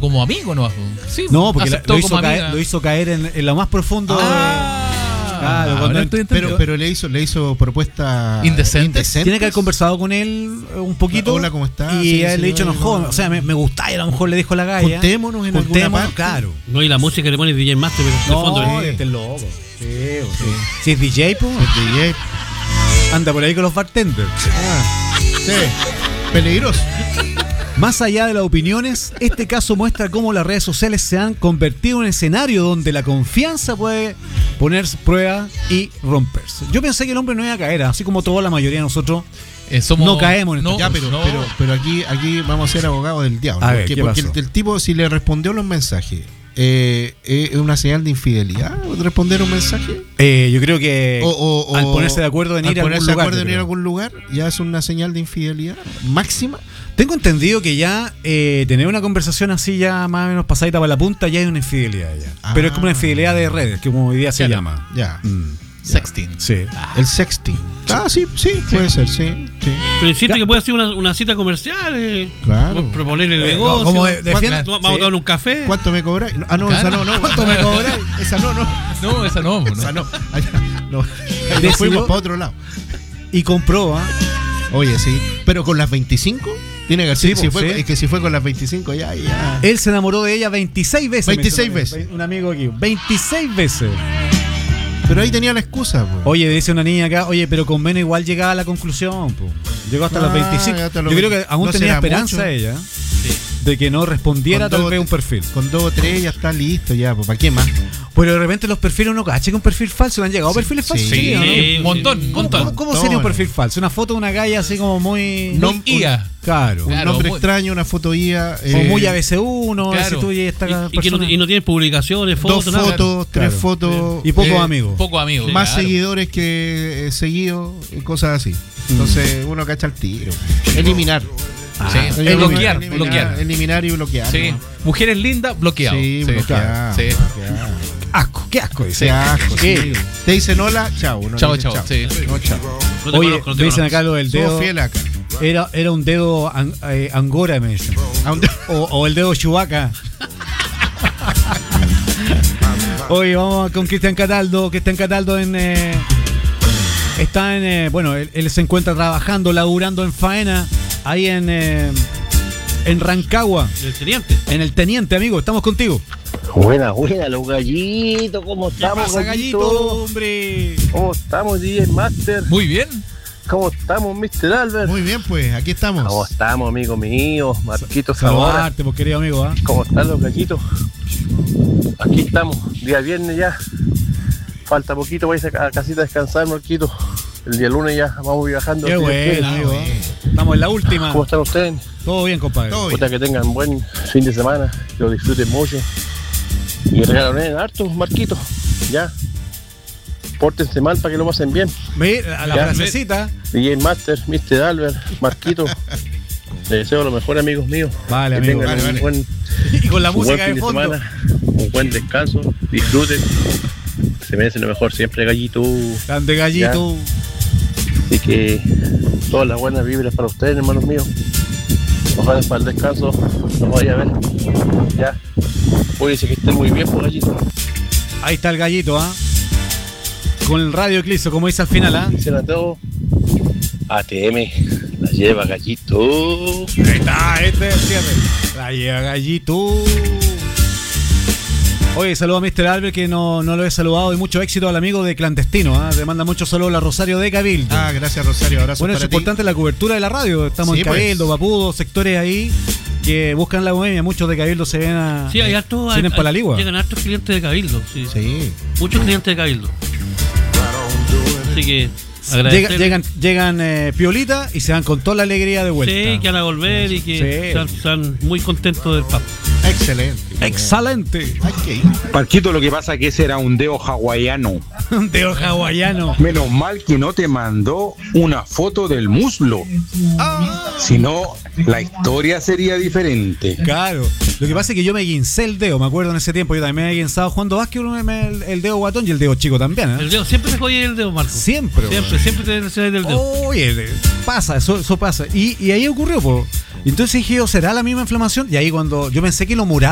como amigo, ¿no? Sí, no, porque aceptó como amiga. lo hizo caer en lo más profundo. Claro, ahora estoy entendiendo. Pero le hizo propuesta indecente. Tiene que haber conversado con él un poquito. Hola, ¿cómo estás? Y Sí, él le ha dicho, no, o sea, me gusta, y a lo mejor le dijo la galla. Juntémonos en alguna parte. Claro. No, y la música le pone DJ Master de fondo. No, este es loco. Sí. Si es DJ, pues. Es DJ. Anda por ahí con los bartenders. Sí. Peligroso. Más allá de las opiniones, este caso muestra cómo las redes sociales se han convertido en un escenario donde la confianza puede ponerse prueba y romperse. Yo pensé que el hombre no iba a caer, así como toda la mayoría de nosotros no caemos en esto. Ya, pero aquí vamos a ser abogados del diablo. A ver, porque el tipo, si le respondió los mensajes, ¿es una señal de infidelidad responder un mensaje? Yo creo que al ponerse de acuerdo en ir a algún lugar, ya es una señal de infidelidad máxima. Tengo entendido que ya tener una conversación así ya más o menos pasadita para la punta ya es una infidelidad ya. Pero es como una infidelidad de redes, que como hoy día se llama. Ya. Sexting. Sí. El sexting. Sí, puede ser, sí. Pero insisto que puede ser una cita comercial. Claro. Proponerle el negocio. Como vamos a tomar un café. ¿Cuánto me cobráis? Claro. Esa no. ¿Cuánto me cobráis? Esa no. No, esa no. Esa no. Nos fuimos para otro lado. Y compró, Oye, sí. Pero con las 25. Tiene que ser. Es que si fue con las 25, ya. Él se enamoró de ella 26 veces. 26 veces. Un amigo aquí. 26 veces. Pero ahí tenía la excusa, po. Oye, dice una niña acá, pero con menos igual llegaba a la conclusión, po. Llegó hasta las 25. Yo creo que aún tenía esperanza mucho. Ella. Sí. De que no respondiera tal vez un perfil. Con 2 o 3 ya está listo, ya, pues, ¿para qué más? Pero de repente los perfiles uno cacha que un perfil falso. ¿Le han llegado perfiles falsos? Sí, ¿no? Montón. ¿Cómo sería un perfil falso? Una foto de una galla así como muy IA. Claro. Un nombre extraño, una foto IA. O muy ABC1. Claro. Tú y no tienes publicaciones, fotos. 2 fotos, 3 fotos. Y pocos amigos. Más seguidores que seguidos, cosas así. Entonces uno cacha el tiro. Eliminar. Bloquear. Eliminar y bloquear. Sí. ¿No? Mujeres lindas, bloqueado. Sí, bloqueado. Sí. Qué asco. Qué asco. Sí. Te dicen hola, chao. Chao. Sí. No, chao. Oye, me dicen acá lo del dedo. Somos fiel acá. Era un dedo Angora, me dicen. O el dedo Chewbacca. Hoy vamos con Cristian Cataldo. Cristian Cataldo está él se encuentra trabajando, laburando en faena ahí en Rancagua. En el Teniente, amigo, estamos contigo. Buena, los gallitos, ¿cómo estamos, gallito, hombre? ¿Cómo estamos, DJ Master? Muy bien. ¿Cómo estamos, Mr. Albert? Muy bien, pues, aquí estamos. ¿Cómo estamos, amigo mío? Marquito Zamora. Saludarte, pues, querido amigo. ¿Cómo están los gallitos? Aquí estamos, día viernes ya. Falta poquito, vais a casita a descansar, Marquito. El día lunes ya vamos viajando. Qué bueno, amigo. Estamos en la última. ¿Cómo están ustedes? Todo bien, compadre. Puta, que tengan buen fin de semana, que lo disfruten mucho. Y regalonen harto, Marquito. Ya. Pórtense mal para que lo pasen bien. A la frasecita. DJ Master, Mr. Albert, Marquito. Les deseo lo mejor, amigos míos. Vale, que amigo. tengan un buen, y con la música buen fin de fondo. semana, un buen descanso. Disfruten. Se merecen lo mejor siempre, gallito. Grande gallito. Así que todas las buenas vibras para ustedes, hermanos míos. Ojalá para el descanso nos vaya a ver. Ya. Cuídense que estén muy bien, por gallito. Ahí está el gallito, con el radio Eclipse, como dice al final, Dicen a todos. ATM, la lleva gallito. Ahí está, este es el cierre. La lleva gallito. Oye, saludo a Mr. Albert, que no lo he saludado, y mucho éxito al amigo de Clandestino. Te manda muchos saludos a Rosario de Cabildo. Gracias, Rosario. Abrazo. Bueno, es importante la cobertura de la radio. Estamos en Cabildo, Papudo, sectores ahí que buscan la bohemia. Muchos de Cabildo se ven vienen para la ligua. Llegan hartos clientes de Cabildo. Sí. Muchos clientes de Cabildo. Así que llegan piolita y se van con toda la alegría de vuelta. Sí, que van a volver y que están muy contentos del papo. Excelente. Marquito, lo que pasa es que ese era un dedo hawaiano. Un dedo hawaiano. Menos mal que no te mandó una foto del muslo. Si no, la historia sería diferente. Claro. Lo que pasa es que yo me guincé el dedo. Me acuerdo en ese tiempo. Yo también me había guinzado jugando básquet. El dedo guatón y el dedo chico también. El dedo siempre te jodía el dedo, Marco. Siempre te del dedo. Oye, pasa, eso pasa. Y ahí ocurrió, po. Entonces dije yo, ¿será la misma inflamación? Y ahí cuando yo pensé que lo muraba.